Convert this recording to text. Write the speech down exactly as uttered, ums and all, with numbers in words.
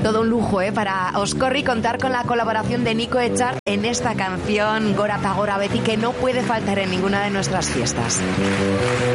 Todo un lujo, ¿eh? Para Oscorri contar con la colaboración de Nico Echar en esta canción Gora ta Gora Beti, que no puede faltar en ninguna de nuestras fiestas.